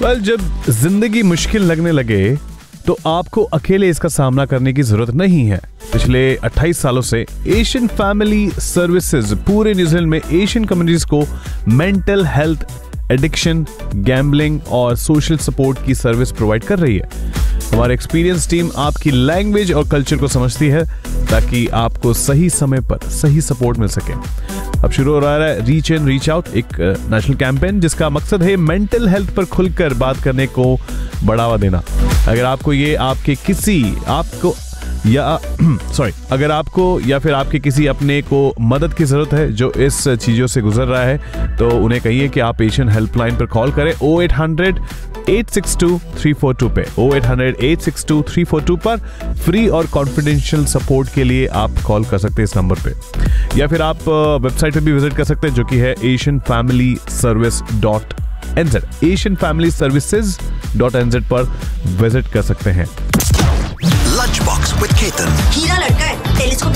जब जिंदगी मुश्किल लगने लगे तो आपको अकेले इसका सामना करने की जरूरत नहीं है। पिछले 28 सालों से एशियन फैमिली सर्विसेज पूरे न्यूजीलैंड में एशियन कम्युनिटीज को मेंटल हेल्थ, एडिक्शन, गैम्बलिंग और सोशल सपोर्ट की सर्विस प्रोवाइड कर रही है। हमारी एक्सपीरियंस टीम आपकी लैंग्वेज और कल्चर को समझती है ताकि आपको सही समय पर सही सपोर्ट मिल सके। अब शुरू हो रहा है रीच एंड रीच आउट, एक नेशनल कैंपेन जिसका मकसद है मेंटल हेल्थ पर खुलकर बात करने को बढ़ावा देना। अगर आपको अगर आपको या फिर आपके किसी अपने को मदद की जरूरत है जो इस चीजों से गुजर रहा है, तो उन्हें कहिए कि आप एशियन हेल्पलाइन पर कॉल करें 0800-862-342 पे। 0800-862-342 पर फ्री और कॉन्फिडेंशियल सपोर्ट के लिए आप कॉल कर सकते हैं इस नंबर पे, या फिर आप वेबसाइट पे भी विजिट कर सकते हैं जो कि है asianfamilyservice.nz। asianfamilyservices.nz पर विजिट कर सकते हैं। Lunch box with Ketan. हीरा लड़का है, टेलीस्कोप